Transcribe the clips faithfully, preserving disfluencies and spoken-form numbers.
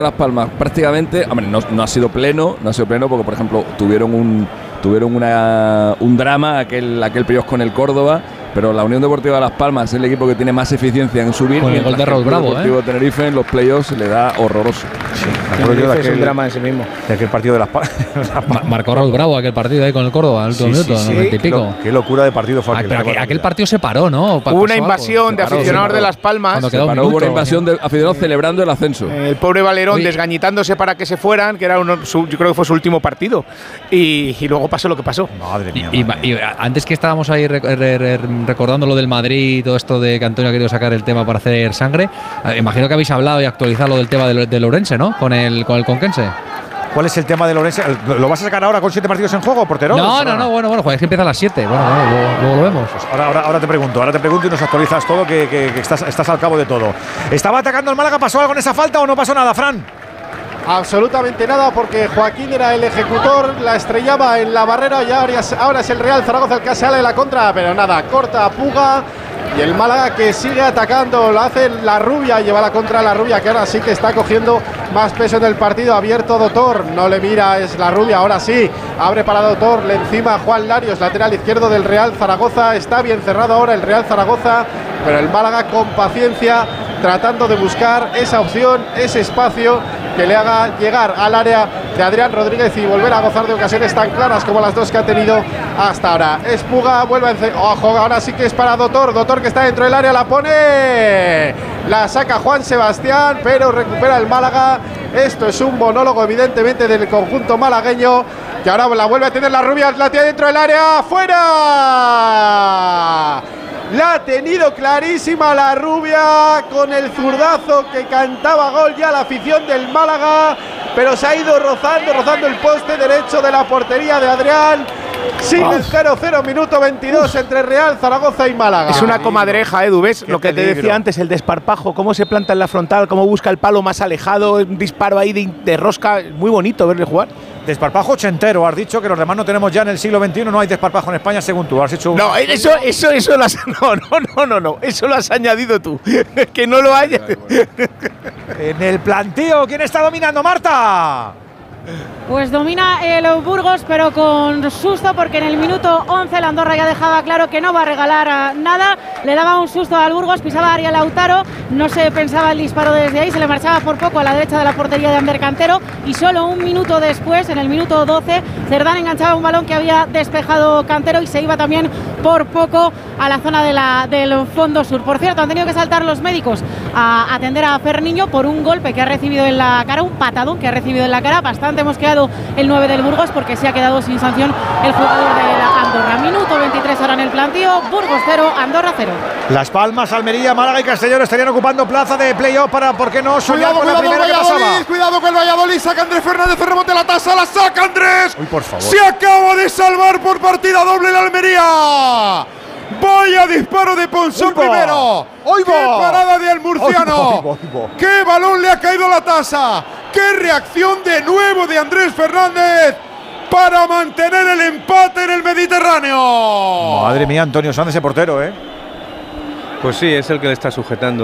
Las Palmas prácticamente, hombre, no, no ha sido pleno, no ha sido pleno porque por ejemplo tuvieron un tuvieron una, un drama aquel aquel periodo con el Córdoba, pero la Unión Deportiva de Las Palmas es el equipo que tiene más eficiencia en subir. Con el gol de Raúl Bravo, Deportivo ¿eh? Tenerife en los playoffs le da horroroso. Sí, Tenerife es un drama en sí mismo. De aquel partido de Las Palmas. Ma marcó Raúl Bravo aquel partido ahí con el Córdoba, al último sí, minuto, sí, sí. noventa y pico. Lo, qué locura de partido fue ah, aquel. pero aquel, aquel partido se paró, ¿no? Hubo una invasión de aficionados de Las Palmas. Se paró, hubo una invasión de aficionados celebrando el ascenso. El pobre Valerón Oye. desgañitándose para que se fueran, que era uno, su, yo creo que fue su último partido. Y, y luego pasó lo que pasó. Madre mía. Y, madre y, y antes que estábamos ahí re, re, re, recordando lo del Madrid y todo esto de que Antonio ha querido sacar el tema para hacer sangre, eh, imagino que habéis hablado y actualizado lo del tema del de Lourense, ¿no? Con el, con el Conquense. ¿Cuál es el tema de Lourense? ¿Lo vas a sacar ahora con siete partidos en juego, portero? No, no, no, bueno, bueno, joder, es que empieza a las siete. Bueno, bueno luego, luego lo vemos. Pues ahora, ahora, ahora te pregunto, ahora te pregunto y nos actualizas todo, que, que, que estás, estás al cabo de todo. ¿Estaba atacando el Málaga? ¿Pasó algo en esa falta o no pasó nada, Fran? Absolutamente nada, porque Joaquín era el ejecutor, la estrellaba en la barrera y ahora, ahora es el Real Zaragoza el que sale de la contra, pero nada, corta, Puga. Y el Málaga que sigue atacando, lo hace la Rubia, lleva la contra la Rubia, que ahora sí que está cogiendo más peso en el partido. Abierto Dotor, no le mira, es la Rubia, ahora sí, abre para Dotor, le encima Juan Larios, lateral izquierdo del Real Zaragoza. Está bien cerrado ahora el Real Zaragoza, pero el Málaga con paciencia, tratando de buscar esa opción, ese espacio que le haga llegar al área de Adrián Rodríguez y volver a gozar de ocasiones tan claras como las dos que ha tenido hasta ahora. Es Puga, vuelve a ence- ojo, ahora sí que es para Dotor, Dotor que está dentro del área, la pone, la saca Juan Sebastián, pero recupera el Málaga. Esto es un monólogo evidentemente del conjunto malagueño, que ahora la vuelve a tener la Rubia, la tiene dentro del área, ¡fuera! La ha tenido clarísima la Rubia con el zurdazo que cantaba gol ya la afición del Málaga, pero se ha ido rozando, rozando el poste derecho de la portería de Adrián. Sigue el cero cero, minuto veintidós entre Real Zaragoza y Málaga. Es una comadreja, Edu, ¿ves? Lo que te decía antes, el desparpajo, cómo se planta en la frontal, cómo busca el palo más alejado, un disparo ahí de, de rosca, muy bonito verle jugar. Desparpajo ochentero, has dicho que los demás no tenemos ya en el siglo veintiuno, no hay desparpajo en España, según tú. Has hecho un... No, eso, eso, eso lo has, no, no, no, no, no, eso lo has añadido tú. Que no lo haya. En el planteo, ¿quién está dominando, Marta? Pues domina el Burgos, pero con susto, porque en el minuto once el Andorra ya dejaba claro que no va a regalar nada. Le daba un susto al Burgos, pisaba a Ariel Lautaro, no se pensaba el disparo desde ahí, se le marchaba por poco a la derecha de la portería de Ander Cantero, y solo un minuto después, en el minuto doce, Cerdán enganchaba un balón que había despejado Cantero y se iba también por poco a la zona de la, del fondo sur. Por cierto, han tenido que saltar los médicos a atender a Ferniño por un golpe que ha recibido en la cara, un patadón que ha recibido en la cara. Bastante hemos quedado el nueve del Burgos, porque se ha quedado sin sanción el jugador de la Andorra. Minuto veintitrés ahora en el planteo, Burgos cero, Andorra cero. Las Palmas, Almería, Málaga y Castellón estarían ocupando plaza de playoff para, ¿por qué no? Cuidado, con la cuidado, primera el que pasaba. Valladolid, cuidado con el Valladolid, saca Andrés Fernández, remonte la tasa, la saca Andrés. Uy, por favor. Se acaba de salvar por partida doble la Almería. Vaya disparo de Ponsón ¡Oigo! primero. ¡Oigo! ¡Qué parada de Almurciano! ¡Oigo, oigo, oigo! ¡Qué balón le ha caído a la tasa! ¡Qué reacción de nuevo de Andrés Fernández para mantener el empate en el Mediterráneo! Madre mía, Antonio Sanz, ese portero, ¿eh? Pues sí, es el que le está sujetando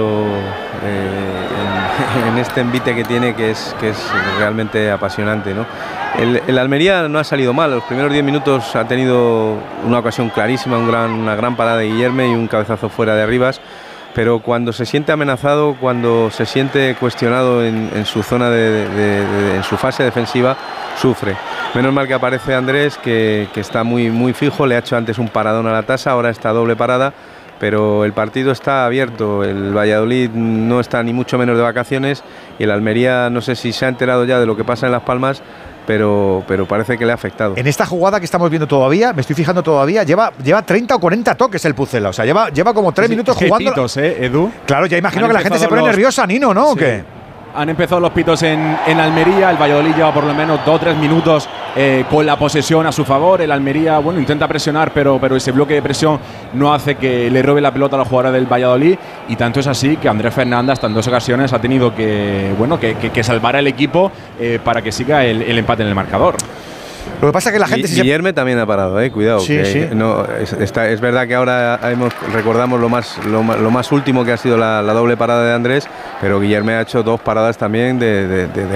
eh, en, en este envite que tiene, que es, que es realmente apasionante, ¿no? El, el Almería no ha salido mal, los primeros diez minutos ha tenido una ocasión clarísima, un gran, una gran parada de Guillerme y un cabezazo fuera de Arribas, pero cuando se siente amenazado, cuando se siente cuestionado en, en su zona, de, de, de, de, en su fase defensiva, sufre. Menos mal que aparece Andrés, que, que está muy, muy fijo, le ha hecho antes un paradón a la tasa, ahora está doble parada, pero el partido está abierto, el Valladolid no está ni mucho menos de vacaciones y el Almería no sé si se ha enterado ya de lo que pasa en Las Palmas, pero, pero parece que le ha afectado. En esta jugada que estamos viendo todavía, me estoy fijando todavía, lleva, lleva treinta o cuarenta toques el Pucela, o sea, lleva, lleva como tres sí, minutos jugando. Pitos, ¿eh, Edu? Claro, ya imagino que la gente se pone los... nerviosa, Nino, ¿no? Sí. ¿O qué? Han empezado los pitos en, en Almería, el Valladolid lleva por lo menos dos o tres minutos eh, con la posesión a su favor, el Almería, bueno, intenta presionar, pero, pero ese bloque de presión no hace que le robe la pelota a los jugadores del Valladolid, y tanto es así que Andrés Fernández hasta en dos ocasiones ha tenido que, bueno, que, que, que salvar al equipo eh, para que siga el, el empate en el marcador. Lo que pasa es que la gente... Y, si Guillerme se... también ha parado, eh, cuidado. Sí, que sí. No, es, está, es verdad que ahora hemos, recordamos lo más, lo, lo más último que ha sido la, la doble parada de Andrés, pero Guillerme ha hecho dos paradas también de, de, de, de